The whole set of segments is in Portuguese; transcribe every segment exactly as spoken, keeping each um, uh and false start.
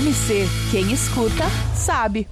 M C, quem escuta, sabe.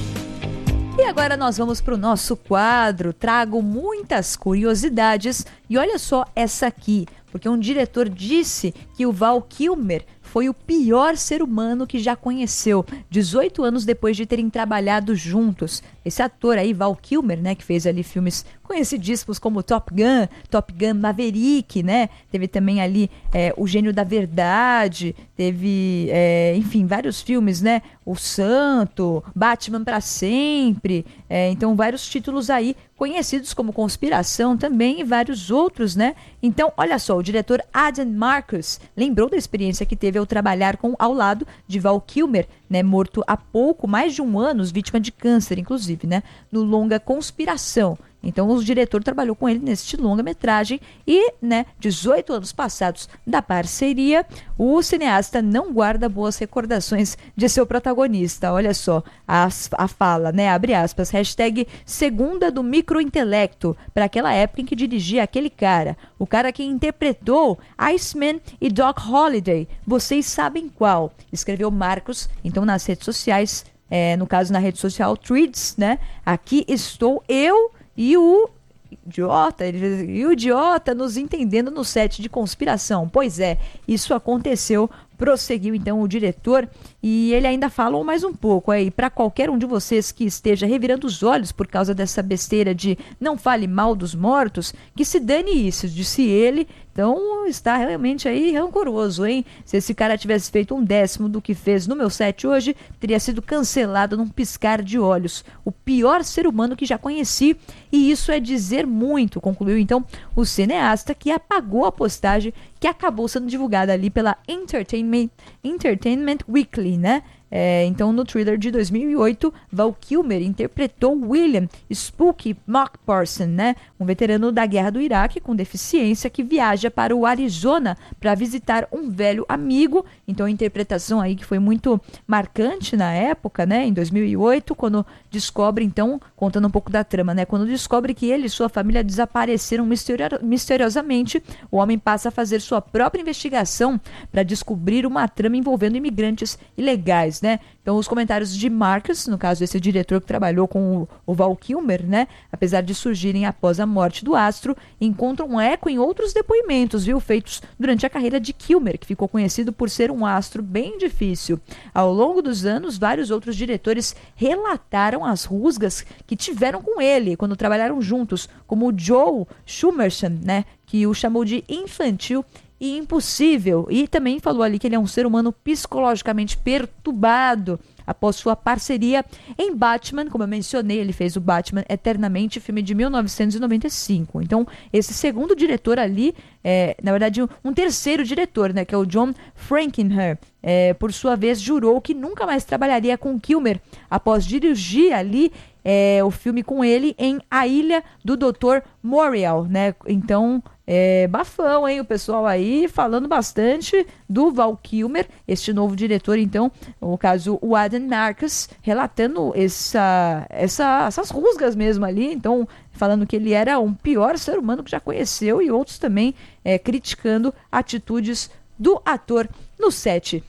E agora nós vamos para o nosso quadro. Trago muitas curiosidades e olha só essa aqui, porque um diretor disse que o Val Kilmer foi o pior ser humano que já conheceu, dezoito anos depois de terem trabalhado juntos. Esse ator aí, Val Kilmer, né, que fez ali filmes conhecidíssimos como Top Gun, Top Gun Maverick, né? Teve também ali é, O Gênio da Verdade, teve, é, enfim, vários filmes, né? O Santo, Batman pra Sempre, é, então vários títulos aí conhecidos como Conspiração também e vários outros, né? Então, olha só, o diretor Adam Marcus lembrou da experiência que teve ao trabalhar com, ao lado de Val Kilmer, né, morto há pouco, mais de um ano, vítima de câncer, inclusive, né, no longa Conspiração. Então, o diretor trabalhou com ele neste longa-metragem e, né, dezoito anos passados da parceria, o cineasta não guarda boas recordações de seu protagonista. Olha só, a, a fala, né, abre aspas, hashtag segunda do microintelecto, para aquela época em que dirigia aquele cara, o cara que interpretou Iceman e Doc Holliday, vocês sabem qual, escreveu Marcos, então nas redes sociais, é, no caso na rede social Threads, né, aqui estou eu e o idiota, ele, e o idiota nos entendendo no set de Conspiração. Pois é, isso aconteceu, prosseguiu então o diretor e ele ainda falou mais um pouco aí, para qualquer um de vocês que esteja revirando os olhos por causa dessa besteira de não fale mal dos mortos, que se dane isso, disse ele. Então está realmente aí rancoroso, hein? Se esse cara tivesse feito um décimo do que fez no meu set hoje, teria sido cancelado num piscar de olhos. O pior ser humano que já conheci, e isso é dizer muito, concluiu então o cineasta, que apagou a postagem que acabou sendo divulgada ali pela Entertainment, Entertainment Weekly, né? É, então, no thriller de dois mil e oito, Val Kilmer interpretou William Spooky McPherson, né? Um veterano da guerra do Iraque com deficiência que viaja para o Arizona para visitar um velho amigo. Então, a interpretação aí que foi muito marcante na época, né? Em dois mil e oito, quando descobre, então, contando um pouco da trama, né? Quando descobre que ele e sua família desapareceram misterio- misteriosamente, o homem passa a fazer sua própria investigação para descobrir uma trama envolvendo imigrantes ilegais, né? Então, os comentários de Marcus, no caso esse diretor que trabalhou com o, o Val Kilmer, né? Apesar de surgirem após a morte do astro, encontram um eco em outros depoimentos, viu? Feitos durante a carreira de Kilmer, que ficou conhecido por ser um astro bem difícil. Ao longo dos anos, vários outros diretores relataram as rusgas que tiveram com ele quando trabalharam juntos, como o Joe Schumerson, né? Que o chamou de infantil e impossível, e também falou ali que ele é um ser humano psicologicamente perturbado após sua parceria em Batman, como eu mencionei, ele fez o Batman Eternamente, filme de mil novecentos e noventa e cinco. Então, esse segundo diretor ali, é, na verdade, um, um terceiro diretor, né, que é o John Frankenheimer, é, por sua vez, jurou que nunca mais trabalharia com Kilmer após dirigir ali é, o filme com ele em A Ilha do doutor Morial, né? Então, é, bafão, hein? O pessoal aí falando bastante do Val Kilmer, este novo diretor, então, no caso, o Adam Marcus, relatando essa, essa, essas rusgas mesmo ali, então, falando que ele era um pior ser humano que já conheceu, e outros também é, criticando atitudes do ator no set.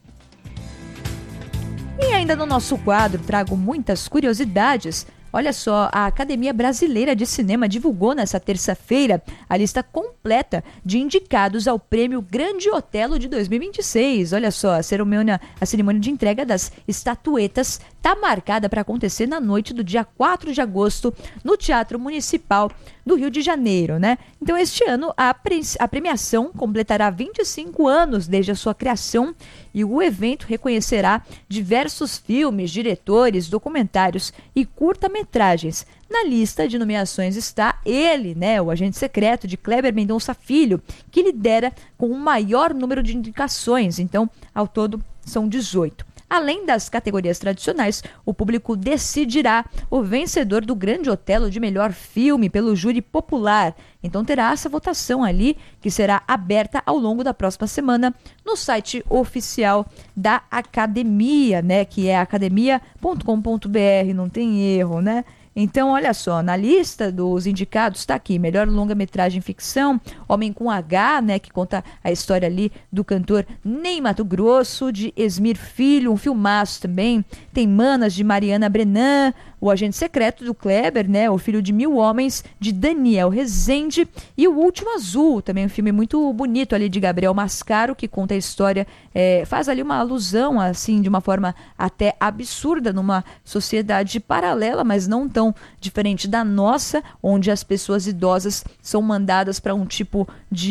E ainda no nosso quadro, trago muitas curiosidades. Olha só, a Academia Brasileira de Cinema divulgou nessa terça-feira a lista completa de indicados ao Prêmio Grande Otelo de dois mil e vinte e seis. Olha só, a cerimônia, a cerimônia de entrega das estatuetas está marcada para acontecer na noite do dia quatro de agosto no Teatro Municipal do Rio de Janeiro, né? Então, este ano, a, pre- a premiação completará vinte e cinco anos desde a sua criação e o evento reconhecerá diversos filmes, diretores, documentários e curta-metragens. Na lista de nomeações está ele, né, o agente secreto de Kleber Mendonça Filho, que lidera com o maior número de indicações. Então, ao todo, são dezoito. Além das categorias tradicionais, o público decidirá o vencedor do Grande Otelo de melhor filme pelo júri popular. Então terá essa votação ali, que será aberta ao longo da próxima semana no site oficial da Academia, né? Que é academia ponto com ponto br, não tem erro, né? Então, olha só, na lista dos indicados está aqui, melhor longa-metragem ficção, Homem com H, né, que conta a história ali do cantor Ney Matogrosso, de Esmir Filho, um filmaço também. Tem Manas, de Mariana Brennan, O Agente Secreto, do Kleber, né, O Filho de Mil Homens, de Daniel Rezende, e O Último Azul, também um filme muito bonito ali de Gabriel Mascaro, que conta a história, é, faz ali uma alusão, assim, de uma forma até absurda, numa sociedade paralela, mas não tão diferente da nossa, onde as pessoas idosas são mandadas para um tipo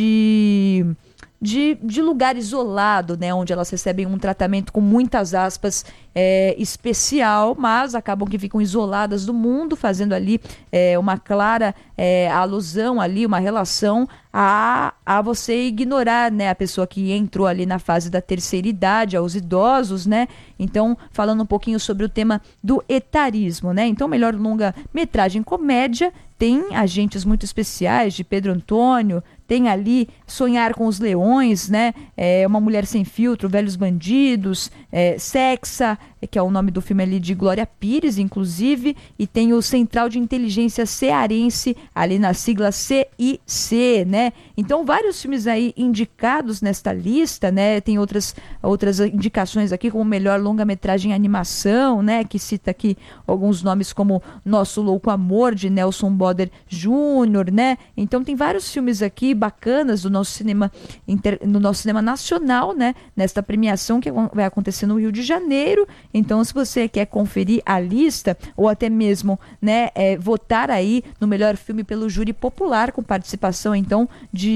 de... De, de lugar isolado, né, onde elas recebem um tratamento com muitas aspas é, especial, mas acabam que ficam isoladas do mundo, fazendo ali é, uma clara é, alusão ali, uma relação a, a você ignorar, né, a pessoa que entrou ali na fase da terceira idade, aos idosos, né, então falando um pouquinho sobre o tema do etarismo, né, então melhor longa-metragem comédia, tem Agentes Muito Especiais, de Pedro Antônio, tem ali Sonhar com os Leões, né? É, Uma Mulher Sem Filtro, Velhos Bandidos, é, Sexa, que é o nome do filme ali de Glória Pires, inclusive, e tem o Central de Inteligência Cearense, ali na sigla C I C, né? Então, vários filmes aí indicados nesta lista, né? Tem outras, outras indicações aqui, como melhor longa-metragem animação, né? Que cita aqui alguns nomes como Nosso Louco Amor, de Nelson Boder Júnior, né? Então, tem vários filmes aqui bacanas do nosso cinema, inter, no nosso cinema nacional, né? Nesta premiação que vai acontecer no Rio de Janeiro. Então, se você quer conferir a lista ou até mesmo, né, é, votar aí no melhor filme pelo júri popular, com participação então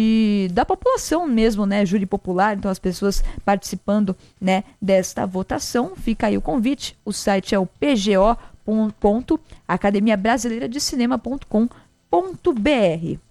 de da população mesmo, né, júri popular, então as pessoas participando, né, desta votação, fica aí o convite. O site é o p g o ponto academia brasileira de cinema ponto com ponto b r.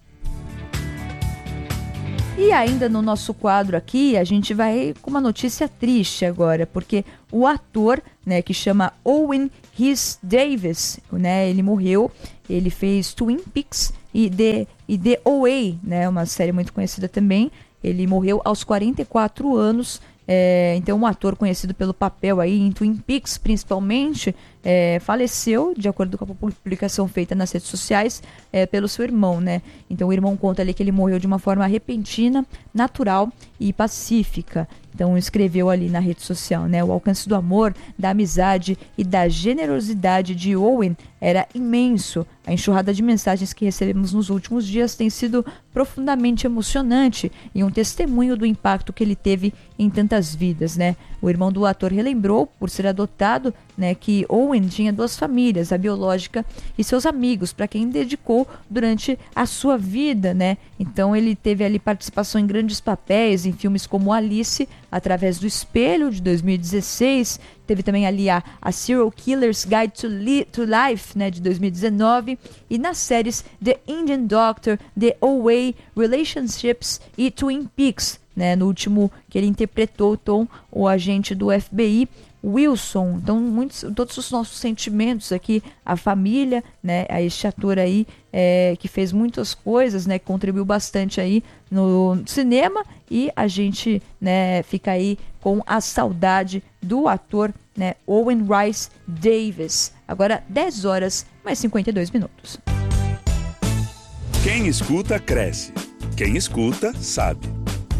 E ainda no nosso quadro aqui, a gente vai com uma notícia triste agora, porque o ator, né, que chama Owen Rhys Davis, né, ele morreu, ele fez Twin Peaks e The, e The O A, né, uma série muito conhecida também. Ele morreu aos quarenta e quatro anos, é, então um ator conhecido pelo papel aí em Twin Peaks, principalmente, é, faleceu, de acordo com a publicação feita nas redes sociais, é, pelo seu irmão, né? Então o irmão conta ali que ele morreu de uma forma repentina, natural e pacífica. Então escreveu ali na rede social, né? O alcance do amor, da amizade e da generosidade de Owen era imenso. A enxurrada de mensagens que recebemos nos últimos dias tem sido profundamente emocionante e um testemunho do impacto que ele teve em tantas vidas, né? O irmão do ator relembrou, por ser adotado, né, que Owen tinha duas famílias, a biológica e seus amigos, para quem dedicou durante a sua vida, né? Então ele teve ali participação em grandes papéis, em filmes como Alice, Através do Espelho, de dois mil e dezesseis, teve também ali a, a Serial Killer's Guide to, Li- to Life, né, de dois mil e dezenove, e nas séries The Indian Doctor, The O A, Relationships e Twin Peaks, né, no último que ele interpretou Tom, o agente do F B I, Wilson. Então muitos, todos os nossos sentimentos aqui, a família, né, a este ator aí, é, que fez muitas coisas, né, que contribuiu bastante aí no cinema, e a gente, né, fica aí com a saudade do ator, né, Owen Rhys Davis. Agora dez horas mais cinquenta e dois minutos. Quem escuta cresce, quem escuta sabe.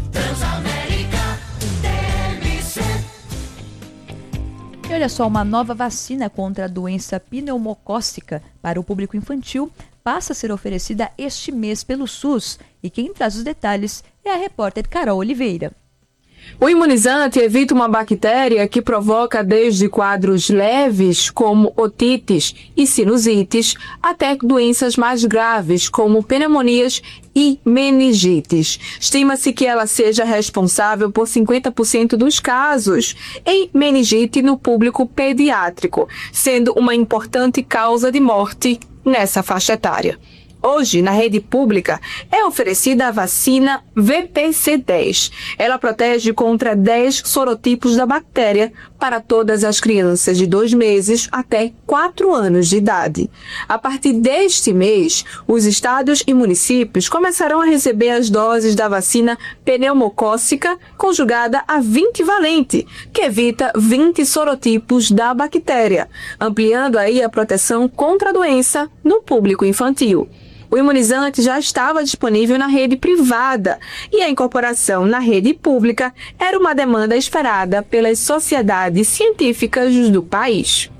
E olha só, uma nova vacina contra a doença pneumocócica para o público infantil passa a ser oferecida este mês pelo SUS. E quem traz os detalhes é a repórter Carol Oliveira. O imunizante evita uma bactéria que provoca desde quadros leves, como otites e sinusites, até doenças mais graves, como pneumonias e meningites. Estima-se que ela seja responsável por cinquenta por cento dos casos em meningite no público pediátrico, sendo uma importante causa de morte nessa faixa etária. Hoje, na rede pública, é oferecida a vacina V P C dez. Ela protege contra dez sorotipos da bactéria para todas as crianças de dois meses até quatro anos de idade. A partir deste mês, os estados e municípios começarão a receber as doses da vacina pneumocócica conjugada a vinte valente, que evita vinte sorotipos da bactéria, ampliando aí a proteção contra a doença no público infantil. O imunizante já estava disponível na rede privada e a incorporação na rede pública era uma demanda esperada pelas sociedades científicas do país.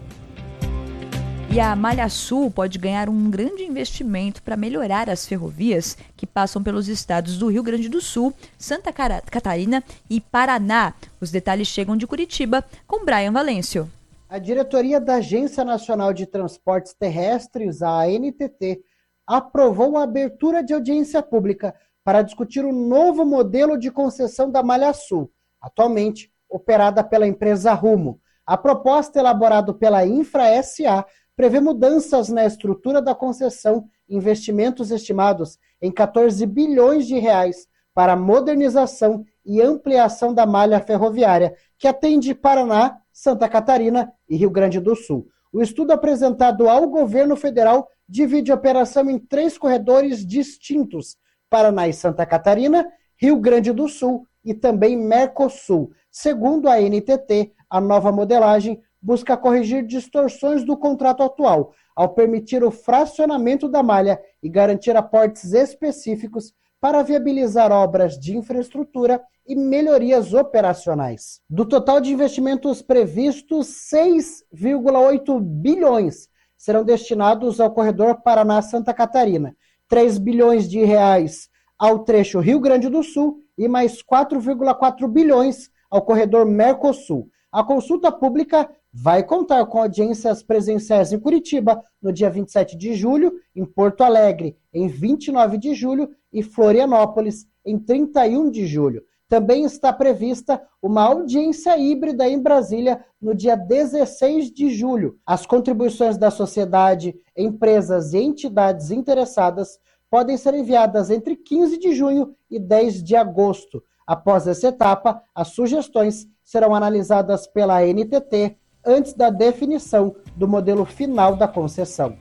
E a Malha Sul pode ganhar um grande investimento para melhorar as ferrovias que passam pelos estados do Rio Grande do Sul, Santa Catarina e Paraná. Os detalhes chegam de Curitiba com Brian Valêncio. A diretoria da Agência Nacional de Transportes Terrestres, a A N T T, aprovou a abertura de audiência pública para discutir o novo modelo de concessão da Malha Sul, atualmente operada pela empresa Rumo. A proposta elaborada pela Infra S A prevê mudanças na estrutura da concessão, investimentos estimados em quatorze bilhões de reais para modernização e ampliação da malha ferroviária, que atende Paraná, Santa Catarina e Rio Grande do Sul. O estudo apresentado ao governo federal divide a operação em três corredores distintos: Paraná e Santa Catarina, Rio Grande do Sul e também Mercosul. Segundo a N T T, a nova modelagem busca corrigir distorções do contrato atual, ao permitir o fracionamento da malha e garantir aportes específicos para viabilizar obras de infraestrutura e melhorias operacionais. Do total de investimentos previstos, seis vírgula oito bilhões serão destinados ao corredor Paraná-Santa Catarina, três bilhões de reais ao trecho Rio Grande do Sul e mais quatro vírgula quatro bilhões ao corredor Mercosul. A consulta pública vai contar com audiências presenciais em Curitiba no dia vinte e sete de julho, em Porto Alegre em vinte e nove de julho e Florianópolis em trinta e um de julho. Também está prevista uma audiência híbrida em Brasília no dia dezesseis de julho. As contribuições da sociedade, empresas e entidades interessadas podem ser enviadas entre quinze de junho e dez de agosto. Após essa etapa, as sugestões serão analisadas pela N T T antes da definição do modelo final da concessão.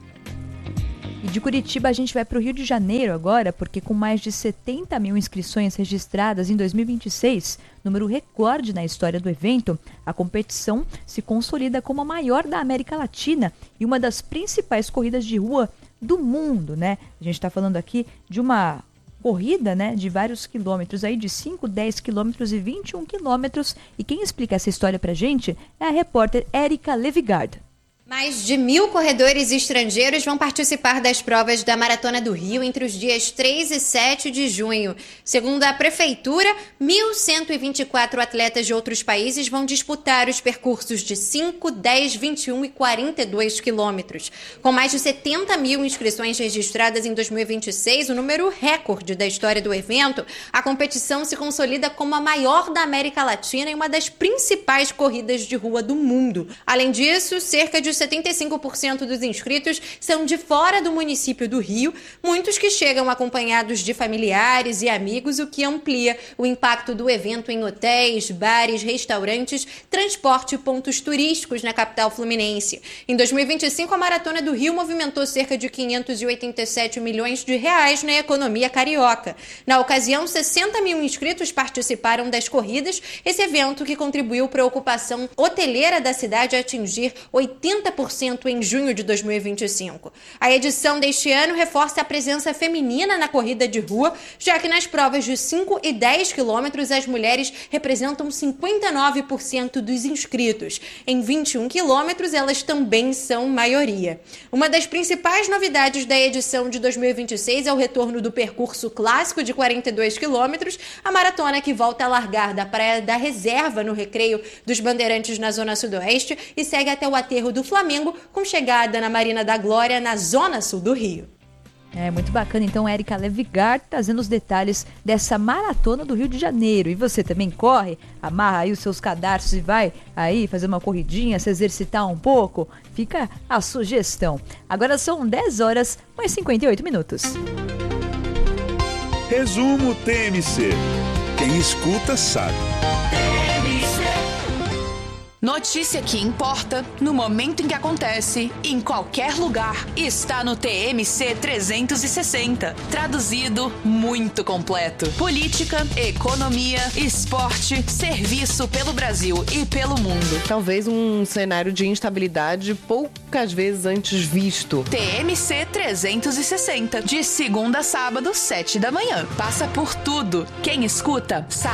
E de Curitiba a gente vai para o Rio de Janeiro agora, porque com mais de setenta mil inscrições registradas em dois mil e vinte e seis, número recorde na história do evento, a competição se consolida como a maior da América Latina e uma das principais corridas de rua do mundo, né? A gente está falando aqui de uma corrida, né, de vários quilômetros, aí de cinco, dez quilômetros e vinte e um quilômetros. E quem explica essa história pra gente é a repórter Érica Levigard. Mais de mil corredores estrangeiros vão participar das provas da Maratona do Rio entre os dias três e sete de junho. Segundo a Prefeitura, mil cento e vinte e quatro atletas de outros países vão disputar os percursos de cinco, dez, vinte e um e quarenta e dois quilômetros. Com mais de setenta mil inscrições registradas em dois mil e vinte e seis, o número recorde da história do evento, a competição se consolida como a maior da América Latina e uma das principais corridas de rua do mundo. Além disso, cerca de setenta e cinco por cento dos inscritos são de fora do município do Rio, muitos que chegam acompanhados de familiares e amigos, o que amplia o impacto do evento em hotéis, bares, restaurantes, transporte e pontos turísticos na capital fluminense. Em dois mil e vinte e cinco, a Maratona do Rio movimentou cerca de quinhentos e oitenta e sete milhões de reais na economia carioca. Na ocasião, sessenta mil inscritos participaram das corridas, esse evento que contribuiu para a ocupação hoteleira da cidade a atingir oitenta por cento em junho de dois mil e vinte e cinco. A edição deste ano reforça a presença feminina na corrida de rua, já que nas provas de cinco e dez quilômetros as mulheres representam cinquenta e nove por cento dos inscritos. Em vinte e um quilômetros elas também são maioria. Uma das principais novidades da edição de dois mil e vinte e seis é o retorno do percurso clássico de quarenta e dois quilômetros, a maratona que volta a largar da Praia da Reserva, no Recreio dos Bandeirantes, na Zona Sudoeste, e segue até o aterro do Flamengo, com chegada na Marina da Glória, na Zona Sul do Rio. É muito bacana, então, Érica Levigar trazendo os detalhes dessa maratona do Rio de Janeiro. E você também corre? Amarra aí os seus cadarços e vai aí fazer uma corridinha, se exercitar um pouco? Fica a sugestão. Agora são dez horas, mais cinquenta e oito minutos. Resumo T M C. Quem escuta sabe. Notícia que importa, no momento em que acontece, em qualquer lugar, está no T M C trezentos e sessenta. Traduzido, muito completo. Política, economia, esporte, serviço pelo Brasil e pelo mundo. Talvez um cenário de instabilidade poucas vezes antes visto. T M C trezentos e sessenta, de segunda a sábado, sete da manhã. Passa por tudo. Quem escuta, sabe.